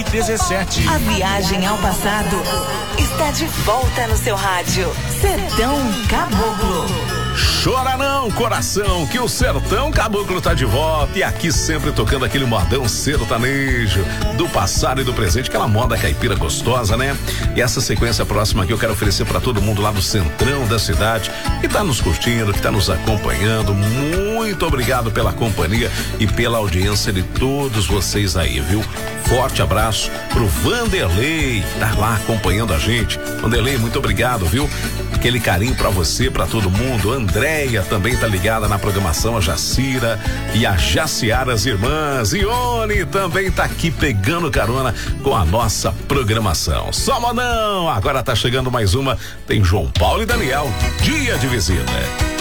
17. A viagem ao passado está de volta no seu rádio. Sertão Caboclo. Chora não, coração, que o Sertão Caboclo tá de volta e aqui sempre tocando aquele modão sertanejo do passado e do presente, aquela moda caipira gostosa, né? E essa sequência próxima aqui eu quero oferecer para todo mundo lá do centrão da cidade que tá nos curtindo, que tá nos acompanhando. Muito obrigado pela companhia e pela audiência de todos vocês aí, viu? Forte abraço pro Vanderlei, tá lá acompanhando a gente. Vanderlei, muito obrigado, viu? Aquele carinho pra você, pra todo mundo. Andréia também tá ligada na programação, a Jacira e a Jaciara, as irmãs. Ione também tá aqui pegando carona com a nossa programação. Só modão, agora tá chegando mais uma, tem João Paulo e Daniel, Dia de Visita.